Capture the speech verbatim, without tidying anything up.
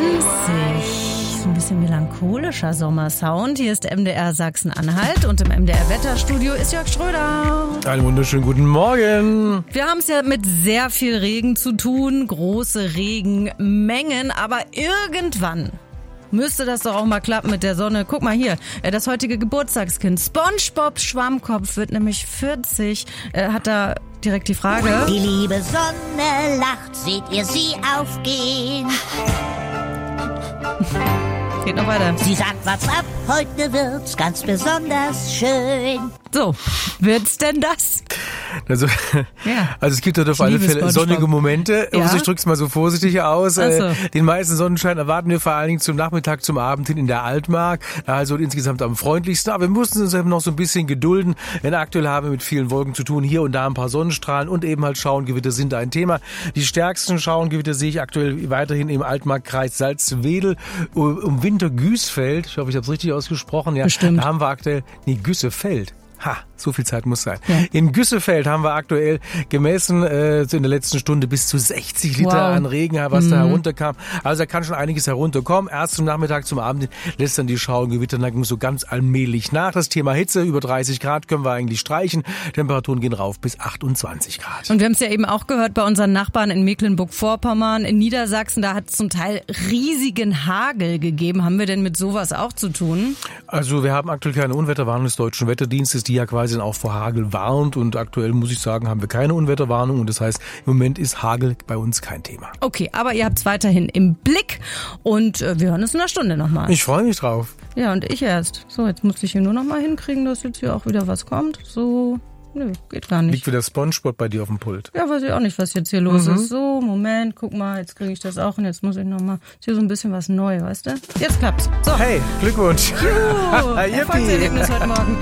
zwanzig. Ein bisschen melancholischer Sommersound. Hier ist M D R Sachsen-Anhalt und im M D R Wetterstudio ist Jörg Schröder. Einen wunderschönen guten Morgen. Wir haben es ja mit sehr viel Regen zu tun, große Regenmengen, aber irgendwann müsste das doch auch mal klappen mit der Sonne. Guck mal hier, das heutige Geburtstagskind SpongeBob Schwammkopf wird nämlich vierzig. Er hat da direkt die Frage. Die liebe Sonne lacht, seht ihr sie aufgehen? Geht noch weiter. Sie sagt, what's up, heute wird's ganz besonders schön. So, wird's denn das? Also, Ja. also es gibt dort auf alle Fälle SpongeBob. sonnige Momente. Ja? Also ich drück's mal so vorsichtig aus. Ach so. Den meisten Sonnenschein erwarten wir vor allen Dingen zum Nachmittag, zum Abend hin in der Altmark. Also insgesamt am freundlichsten. Aber wir mussten uns eben noch so ein bisschen gedulden. Denn aktuell haben wir mit vielen Wolken zu tun. Hier und da ein paar Sonnenstrahlen und eben halt Schauengewitter sind ein Thema. Die stärksten Schauengewitter sehe ich aktuell weiterhin im Altmarkkreis Salzwedel um Wintergüßfeld. Ich hoffe, ich habe es richtig ausgesprochen. Ja, Bestimmt. Da haben wir aktuell, nee, Güssefeld. Ha, so viel Zeit muss sein. Ja. In Güssefeld haben wir aktuell gemessen äh, in der letzten Stunde bis zu sechzig Liter Wow. an Regen, was Mhm. da herunterkam. Also da kann schon einiges herunterkommen. Erst zum Nachmittag, zum Abend lässt dann die Schauengewitterneigung so ganz allmählich nach. Das Thema Hitze, über dreißig Grad können wir eigentlich streichen. Temperaturen gehen rauf bis achtundzwanzig Grad. Und wir haben es ja eben auch gehört bei unseren Nachbarn in Mecklenburg-Vorpommern, in Niedersachsen, da hat es zum Teil riesigen Hagel gegeben. Haben wir denn mit sowas auch zu tun? Also wir haben aktuell keine Unwetterwarnung des Deutschen Wetterdienstes, die ja quasi auch vor Hagel warnt. Und aktuell, muss ich sagen, haben wir keine Unwetterwarnung. Und das heißt, im Moment ist Hagel bei uns kein Thema. Okay, aber ihr habt es weiterhin im Blick und äh, wir hören uns in einer Stunde nochmal. Ich freue mich drauf. Ja, und ich erst. So, jetzt muss ich hier nur nochmal hinkriegen, dass jetzt hier auch wieder was kommt. So, nö, geht gar nicht. Liegt wieder SpongeBob bei dir auf dem Pult. Ja, weiß ich auch nicht, was jetzt hier los Mhm. ist. So, Moment, guck mal, jetzt kriege ich das auch und jetzt muss ich nochmal. Ist hier so ein bisschen was neu, weißt du? Jetzt klappt's. So. Hey, Glückwunsch. Juhu, Yippie. Erfolgserlebnis heute Morgen.